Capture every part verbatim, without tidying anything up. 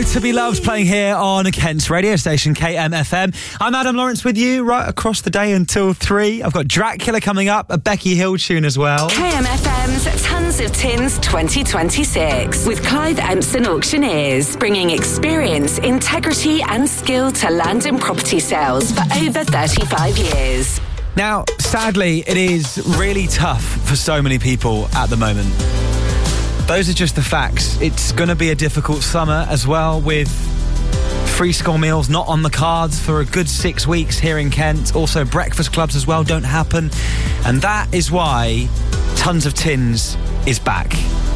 Slow to Be Loved playing here on Kent's radio station K M F M. I'm Adam Lawrence with you right across the day until three. I've got Dracula coming up, a Becky Hill tune as well. K M F M's Tons of Tins twenty twenty-six with Clive Empson Auctioneers, bringing experience, integrity and skill to land and property sales for over thirty-five years. Now, sadly, it is really tough for so many people at the moment. Those are just the facts. It's going to be a difficult summer as well, with free school meals not on the cards for a good six weeks here in Kent. Also, breakfast clubs as well don't happen. And that is why Tons of Tins is back.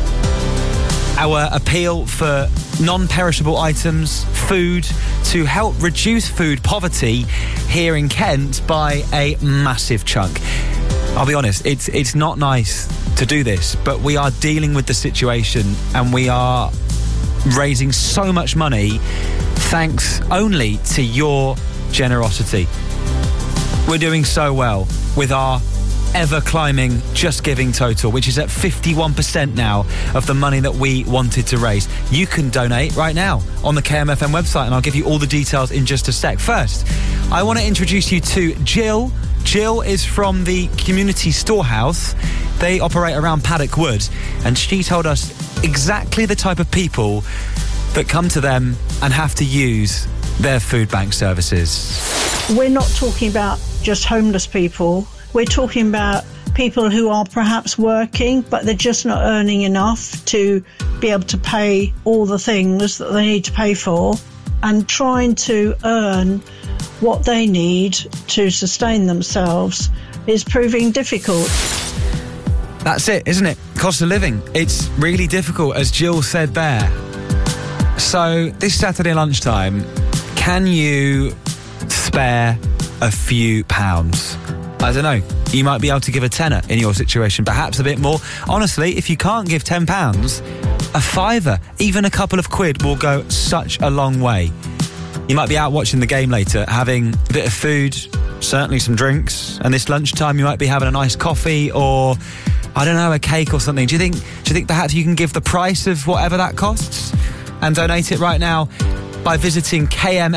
Our appeal for non-perishable items, food, to help reduce food poverty here in Kent by a massive chunk. I'll be honest, it's it's not nice to do this, but we are dealing with the situation and we are raising so much money thanks only to your generosity. We're doing so well with our ever-climbing Just Giving total, which is at fifty-one percent now of the money that we wanted to raise. You can donate right now on the K M F M website, and I'll give you all the details in just a sec. First, I want to introduce you to Jill. Jill is from the Community Storehouse. They operate around Paddock Wood, and she told us exactly the type of people that come to them and have to use their food bank services. We're not talking about just homeless people. We're talking about people who are perhaps working, but they're just not earning enough to be able to pay all the things that they need to pay for, and trying to earn what they need to sustain themselves is proving difficult. That's it, isn't it? Cost of living. It's really difficult, as Jill said there. So this Saturday lunchtime, can you spare a few pounds? I don't know. You might be able to give a tenner in your situation, perhaps a bit more. Honestly, if you can't give ten pounds, a fiver, even a couple of quid will go such a long way. You might be out watching the game later, having a bit of food, certainly some drinks, and this lunchtime you might be having a nice coffee or, I don't know, a cake or something. Do you think, do you think perhaps you can give the price of whatever that costs and donate it right now by visiting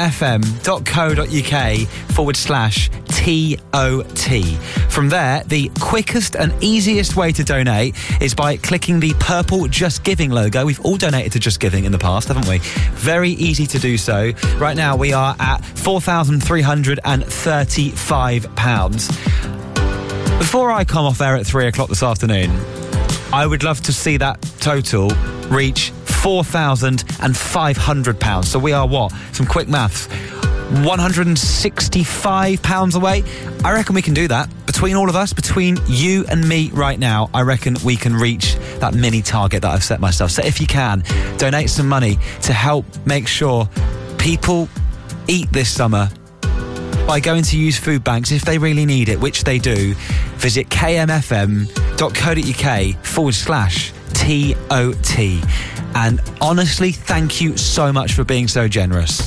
kmfm.co.uk forward slash T O T. From there, the quickest and easiest way to donate is by clicking the purple Just Giving logo. We've all donated to Just Giving in the past, haven't we? Very easy to do so. Right now, we are at four thousand three hundred thirty-five pounds. Before I come off air at three o'clock this afternoon, I would love to see that total reach four thousand five hundred pounds. So we are what? Some quick maths. one hundred sixty-five pounds away. I reckon we can do that. Between all of us, between you and me right now, I reckon we can reach that mini target that I've set myself. So if you can, donate some money to help make sure people eat this summer by going to use food banks if they really need it, which they do. Visit kmfm.co.uk forward slash T O T. And honestly, thank you so much for being so generous.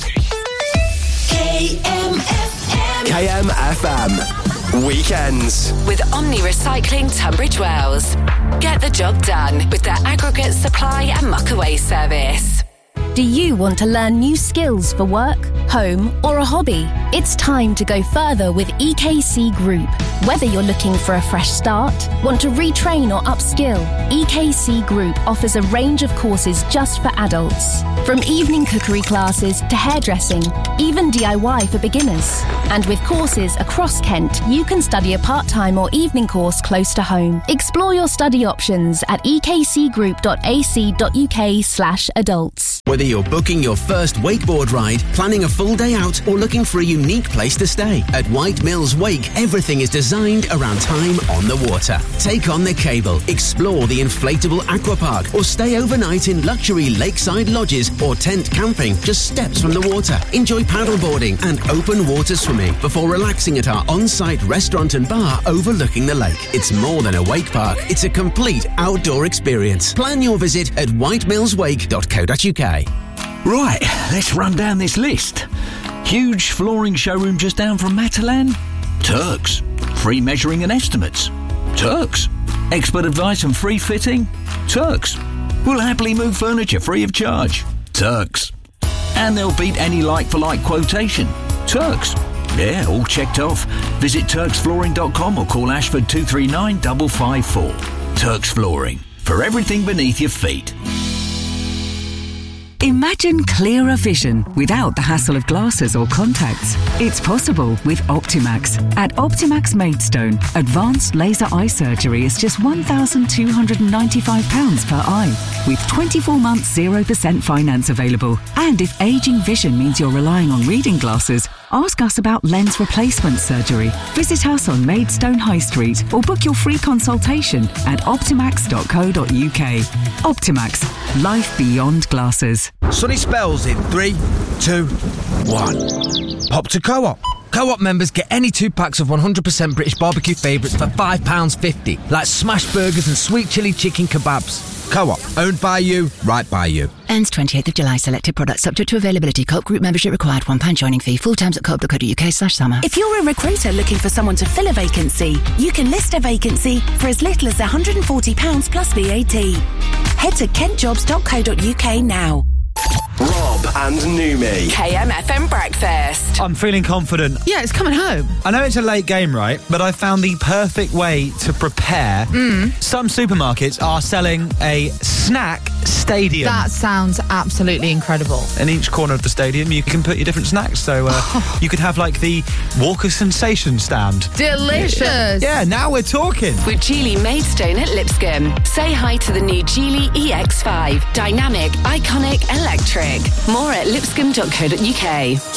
K M F M. K M F M. Weekends. With Omni Recycling Tunbridge Wells. Get the job done with their aggregate supply and muck-away service. Do you want to learn new skills for work, home or a hobby? It's time to go further with E K C Group. Whether you're looking for a fresh start, want to retrain or upskill, E K C Group offers a range of courses just for adults. From evening cookery classes to hairdressing, even D I Y for beginners. And with courses across Kent, you can study a part-time or evening course close to home. Explore your study options at ekcgroup.ac.uk slash adults. Whether you're booking your first wakeboard ride, planning a full day out, or looking for a unique place to stay, at White Mills Wake, everything is designed around time on the water. Take on the cable, explore the inflatable aqua park, or stay overnight in luxury lakeside lodges or tent camping just steps from the water. Enjoy paddleboarding and open water swimming before relaxing at our on-site restaurant and bar overlooking the lake. It's more than a wake park, it's a complete outdoor experience. Plan your visit at white mills wake dot co dot uk. Right, let's run down this list. Huge flooring showroom just down from Matalan? Turks. Free measuring and estimates? Turks. Expert advice and free fitting? Turks. We'll happily move furniture free of charge? Turks. and they'll beat any like-for-like quotation. Turks. Yeah, all checked off. Visit turks flooring dot com or call Ashford two three nine five five four. Turks Flooring. For everything beneath your feet. Imagine clearer vision without the hassle of glasses or contacts. It's possible with Optimax. At Optimax Maidstone, advanced laser eye surgery is just one thousand two hundred ninety-five pounds per eye, with twenty-four months zero percent finance available. And if ageing vision means you're relying on reading glasses, ask us about lens replacement surgery. Visit us on Maidstone High Street or book your free consultation at optimax dot co dot uk. Optimax. Life beyond glasses. Sunny spells in three, two, one. Pop to Co-op. Co-op members get any two packs of one hundred percent British barbecue favourites for five pounds fifty, like smash burgers and sweet chilli chicken kebabs. Co-op, owned by you, right by you. Ends twenty-eighth of July. Selected products subject to availability. Co-op group membership required. one pound joining fee. Full terms at co op dot co dot uk slash summer. If you're a recruiter looking for someone to fill a vacancy, you can list a vacancy for as little as one hundred forty pounds plus V A T. Head to kent jobs dot co dot uk now. Rob and Numi. K M F M Breakfast. I'm feeling confident. Yeah, it's coming home. I know it's a late game, right? But I found the perfect way to prepare. Mm. Some supermarkets are selling a snack stadium. That sounds absolutely incredible. In each corner of the stadium, you can put your different snacks. So uh, you could have like the Walker Sensation stand. Delicious. Yeah, now we're talking. With Geely Maidstone at Lipscomb. Say hi to the new Geely E X five. Dynamic, iconic, electric. More at lipscomb dot co dot uk.